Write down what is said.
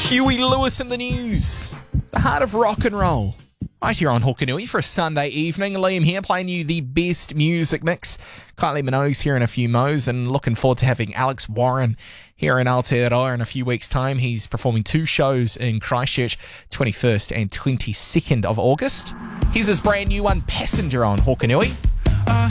Huey Lewis in the news. The heart of rock and roll. Right here on Hokanui for a Sunday evening. Liam here playing you the best music mix. Kylie Minogue's here in a few mo's and looking forward to having Alex Warren here in Aotearoa in a few weeks' time. He's performing 2 shows in Christchurch, 21st and 22nd of August. Here's his brand new one, Passenger on Hokanui.